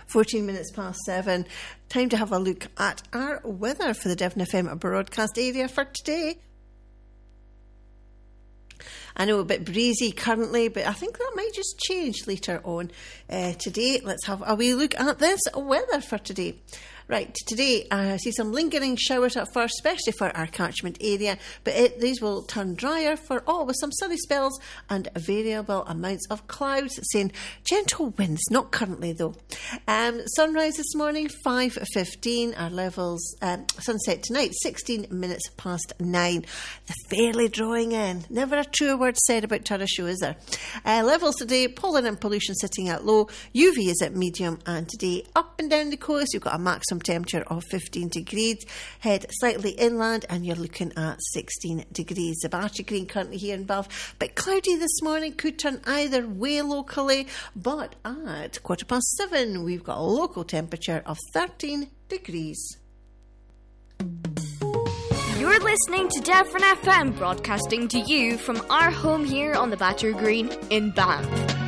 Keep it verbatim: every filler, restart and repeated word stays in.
fourteen minutes past seven. Time to have a look at our weather for the Devon F M broadcast area for today. I know a bit breezy currently, but I think that might just change later on uh, today. Let's have a wee look at this weather for today. Right, today I see some lingering showers at first, especially for our catchment area, but it, these will turn drier for all with some sunny spells and variable amounts of clouds, saying gentle winds, not currently though. Um, sunrise this morning, five fifteen, our levels, um, sunset tonight, sixteen minutes past nine. The fairly drawing in. Never a true word said about Turrishoe, is there? Uh, levels today, pollen and pollution sitting at low, U V is at medium, and today up and down the coast you've got a maximum temperature of fifteen degrees. Head slightly inland and you're looking at sixteen degrees. The Battery Green currently here in Bath, but cloudy this morning, could turn either way locally, but at quarter past seven we've got a local temperature of thirteen degrees. You're listening to Devon F M, broadcasting to you from our home here on the Battery Green in Bath.